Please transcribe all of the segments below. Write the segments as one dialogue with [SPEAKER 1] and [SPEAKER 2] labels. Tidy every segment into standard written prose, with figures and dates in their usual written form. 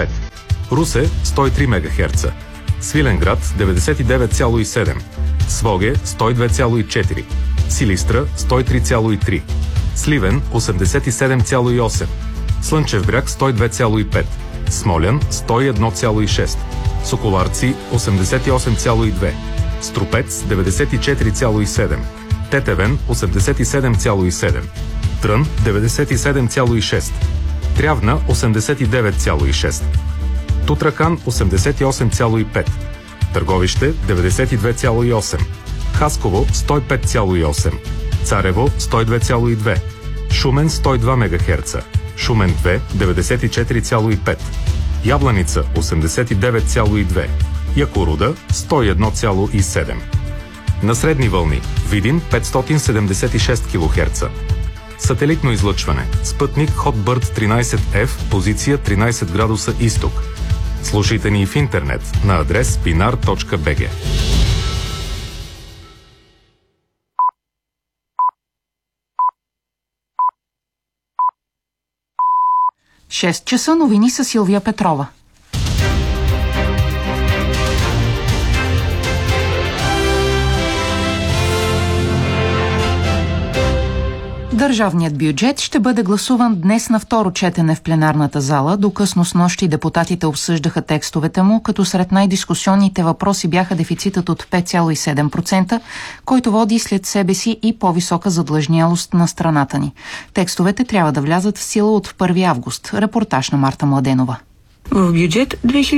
[SPEAKER 1] 102,5. Русе 103 МГц. Свиленград 99,7. Своге 102,4. Силистра 103,3. Сливен 87,8. Слънчев бряг 102,5. Смолян 101,6. Соколарци 88,2. Струпец 94,7. Тетевен 87,7. Трън 97,6. Трявна 89,6. Тутракан 88,5. Търговище 92,8. Хасково 105,8. Царево 102,2. Шумен 102 МГц. Шумен 2 94,5. Ябланица 89,2. Якоруда 101,7. На средни вълни Видин 576 кГц. Сателитно излъчване. Спътник Hotbird 13F, позиция 13 градуса изток. Слушайте ни в интернет на адрес pinar.bg.
[SPEAKER 2] 6 часа новини с Силвия Петрова. Държавният бюджет ще бъде гласуван днес на второ четене в пленарната зала. До късно снощи депутатите обсъждаха текстовете му, като сред най-дискусионните въпроси бяха дефицитът от 5,7%, който води след себе си и по-висока задлъжнялост на страната ни. Текстовете трябва да влязат в сила от 1 август. Репортаж на Марта Младенова.
[SPEAKER 3] В бюджет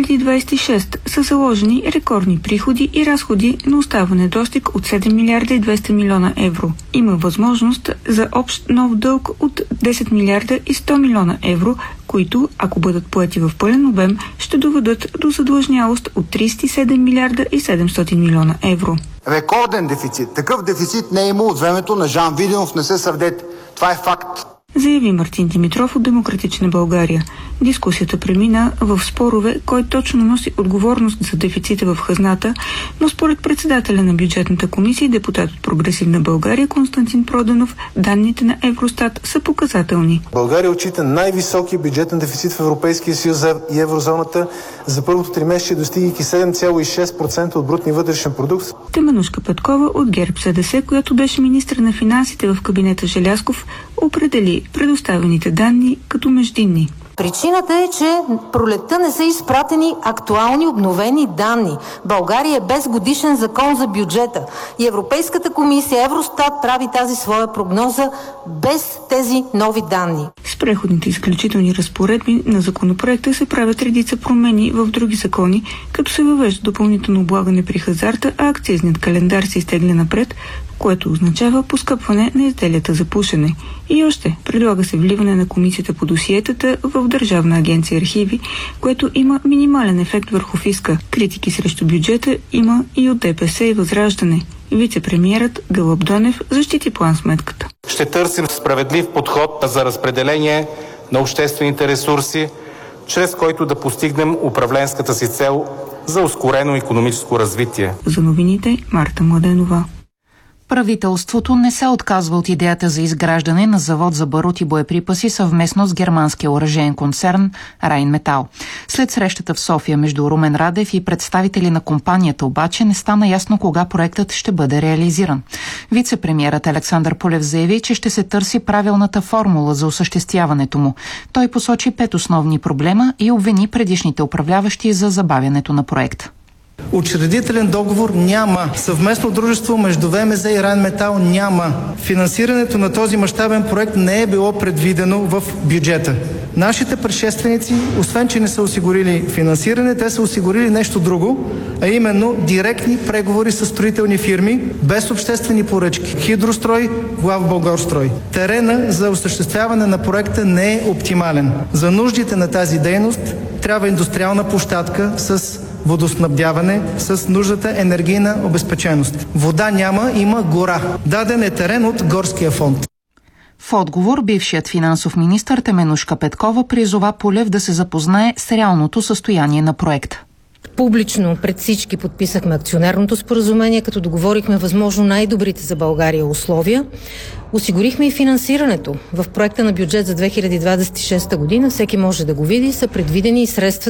[SPEAKER 3] 2026 са заложени рекордни приходи и разходи, но остава недостиг от 7 милиарда и 200 милиона евро. Има възможност за общ нов дълг от 10 милиарда и 100 милиона евро, които, ако бъдат поети в пълен обем, ще доведат до задлъжнялост от 37 милиарда и 700 милиона евро.
[SPEAKER 4] Рекорден дефицит. Такъв дефицит не е имал от времето на Жан Виденов, не се сърдете. Това е факт.
[SPEAKER 3] Заяви Мартин Димитров от Демократична България. Дискусията премина в спорове, кой точно носи отговорност за дефицита в хазната, но според председателя на бюджетната комисия и депутат от Прогресивна България Константин Проданов, данните на Евростат са показателни.
[SPEAKER 5] България отчита най-високия бюджетен дефицит в Европейския съюз и еврозоната за първото тримесечие, достигайки 7,6% от брутния вътрешен продукт.
[SPEAKER 3] Теменужка Петкова от ГЕРБ-СДС, която беше министър на финансите в кабинета Желязков, определи предоставените данни като междинни.
[SPEAKER 6] Причината е, че пролетта не са изпратени актуални обновени данни. България е без годишен закон за бюджета. И Европейската комисия, Евростат прави тази своя прогноза без тези нови данни.
[SPEAKER 3] С преходните изключителни разпоредби на законопроекта се правят редица промени в други закони, като се въвежда допълнително облагане при хазарта, а акцизният календар се изтегля напред, което означава поскъпване на изделията за пушене. И още, предлага се вливане на комисията по досиетата в Държавна агенция архиви, което има минимален ефект върху фиска. Критики срещу бюджета има и от ДПС и Възраждане. Вице-премиерът Гълъб Донев защити план-сметката.
[SPEAKER 7] Ще търсим справедлив подход за разпределение на обществените ресурси, чрез който да постигнем управленската си цел за ускорено икономическо развитие.
[SPEAKER 3] За новините Марта Младенова.
[SPEAKER 2] Правителството не се отказва от идеята за изграждане на завод за барут и боеприпаси съвместно с германския оръжеен концерн Райнметал. След срещата в София между Румен Радев и представители на компанията обаче не стана ясно кога проектът ще бъде реализиран. Вице-премиерът Александър Пулев заяви, че ще се търси правилната формула за осъществяването му. Той посочи 5 основни проблема и обвини предишните управляващи за забавянето на проекта.
[SPEAKER 8] Учредителен договор няма. Съвместно дружество между ВМЗ и Райнметал няма. Финансирането на този мащабен проект не е било предвидено в бюджета. Нашите предшественици, освен че не са осигурили финансиране, те са осигурили нещо друго, а именно директни преговори с строителни фирми, без обществени поръчки. Хидрострой, Главболгарстрой. Терена за осъществяване на проекта не е оптимален. За нуждите на тази дейност трябва индустриална площадка с водоснабдяване, с нуждата енергийна обезпеченост. Вода няма, има гора. Даден е терен от горския фонд.
[SPEAKER 2] В отговор бившият финансов министър Теменужка Петкова призова Пулев да се запознае с реалното състояние на проекта.
[SPEAKER 9] Публично пред всички подписахме акционерното споразумение, като договорихме възможно най-добрите за България условия. Осигурихме и финансирането. В проекта на бюджет за 2026 година, всеки може да го види, са предвидени и средствата